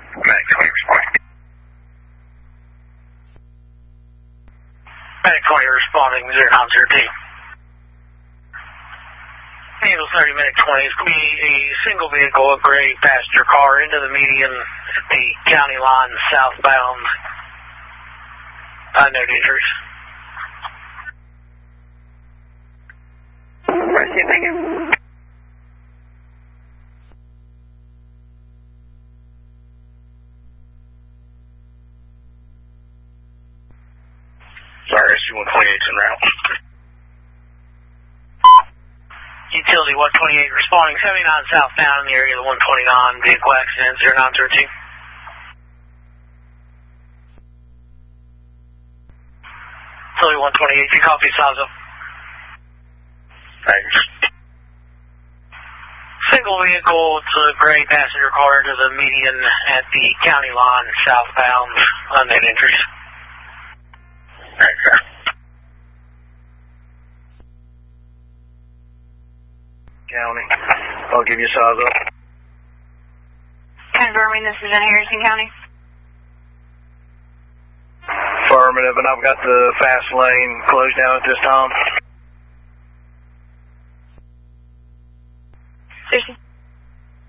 Max 20 responding. Max 20 responding 0902. Eagle 30, Medic 20. It's going to be a single vehicle, a gray passenger car into the median at the county line southbound. No injuries. Mercy, thank you. Sorry, SU-128's en route. Utility 128 responding 79 southbound in the area of the 129 vehicle accident 0902. Utility 128, you copy, size up. Thanks. Single vehicle, it's a gray passenger car into the median at the county line southbound, unknown injuries. Thanks, sir. County. I'll give you a size up. Confirming this is in Harrison County. Affirmative, and I've got the fast lane closed down at this time. Seriously?